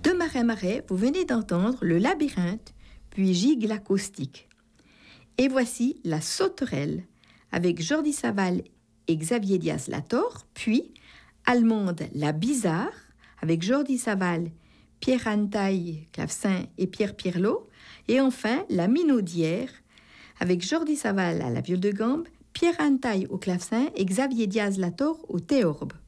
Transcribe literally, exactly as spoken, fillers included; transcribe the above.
De Marais-Marais, vous venez d'entendre le labyrinthe, puis Gigue l'acoustique. Et voici la sauterelle, avec Jordi Savall et Xavier Diaz-Lator, puis Allemande la bizarre, avec Jordi Savall, Pierre Antaille, clavecin et Pierre Pirlot, et enfin la minaudière, avec Jordi Savall à la viole de gambe, Pierre Antaille au clavecin et Xavier Diaz-Lator au théorbe.